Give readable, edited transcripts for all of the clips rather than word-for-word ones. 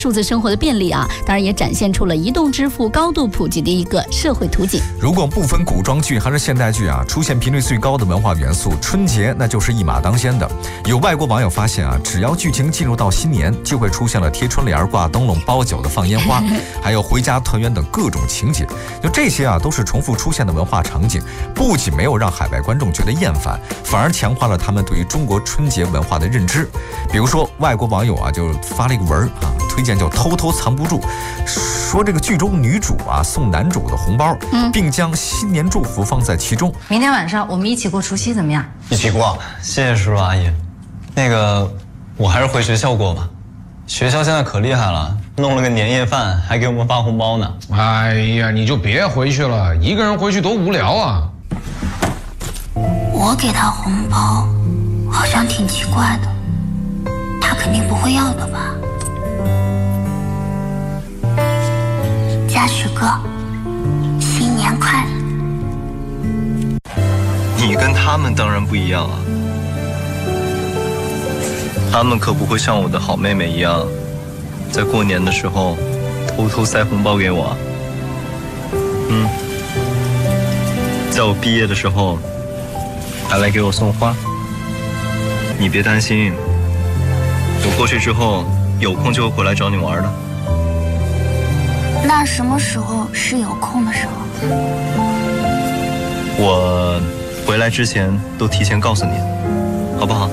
数字生活的便利啊，当然也展现出了移动支付高度普及的一个社会图景。 如果不分古装剧还是现代剧啊，出现频率最高的文化元素，春节那就是一马当先的。有外国网友发现啊，只要剧情进入到新年，就会出现了贴春联、挂灯笼、包饺子、放烟花，还有回家团圆等各种情节。就这些啊，都是重复出现的文化场景，不仅没有让海外观众觉得厌烦，反而强化了他们对于中国春节文化的认知。比如说，外国网友啊就发了一个文啊，推荐叫偷偷藏不住，说这个剧中女主啊送男主的红包，并将新年祝福放在其中。 明天晚上我们一起过除夕怎么样？ 一起过，谢谢叔叔阿姨。那个，我还是回学校过吧。学校现在可厉害了，弄了个年夜饭，还给我们发红包呢。 哎呀，你就别回去了，一个人回去多无聊啊。 我给他红包，好像挺奇怪的，他肯定不会要的吧？嘉许哥，新年快乐！ 你跟他们当然不一样啊，他们可不会像我的好妹妹一样，在过年的时候偷偷塞红包给我。在我毕业的时候还来给我送花。你别担心，我过去之后有空就会回来找你玩的。 那什么时候是有空的时候？ 我回来之前都提前告诉你，好不好？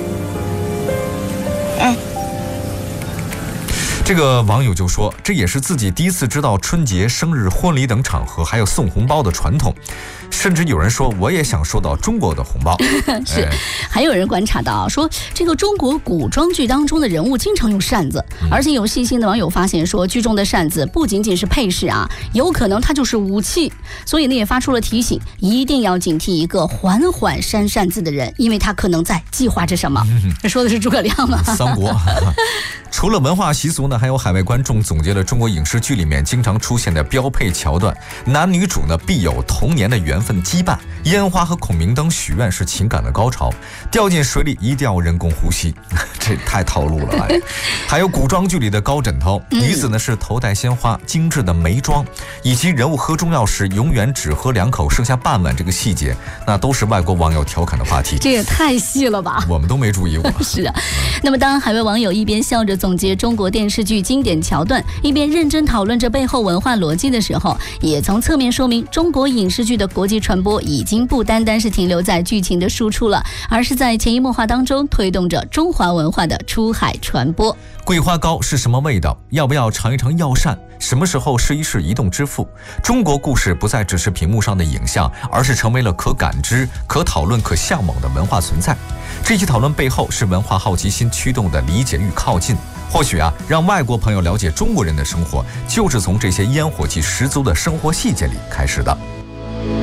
这个网友就说，这也是自己第一次知道春节、生日、婚礼等场合还有送红包的传统，甚至有人说我也想收到中国的红包。 是，还有人观察到说，这个中国古装剧当中的人物经常用扇子，而且有细心的网友发现说，剧中的扇子不仅仅是配饰啊，有可能它就是武器，所以呢也发出了提醒，一定要警惕一个缓缓扇扇子的人，因为他可能在计划着什么。这说的是诸葛亮吗？ 三国。除了文化习俗呢，还有海外观众总结了中国影视剧里面经常出现的标配桥段，男女主呢必有童年的缘分羁绊，烟花和孔明灯许愿是情感的高潮，掉进水里一定要人工呼吸，这太套路了。还有古装剧里的高枕头，女子呢是头戴鲜花、精致的眉妆，以及人物喝中药时永远只喝2口剩下半碗，这个细节那都是外国网友调侃的话题。 这也太细了吧， 我们都没注意过。 是啊，那么当海外网友一边笑着总结中国电视剧经典桥段，一边认真讨论着背后文化逻辑的时候，也从侧面说明中国影视剧的国际传播已经不单单是停留在剧情的输出了，而是在潜移默化当中推动着中华文化的出海传播。 桂花糕是什么味道？要不要尝一尝药膳？什么时候试一试移动支付？中国故事不再只是屏幕上的影像，而是成为了可感知、可讨论、可向往的文化存在。这些讨论背后是文化好奇心驱动的理解与靠近。或许啊，让外国朋友了解中国人的生活，就是从这些烟火气十足的生活细节里开始的。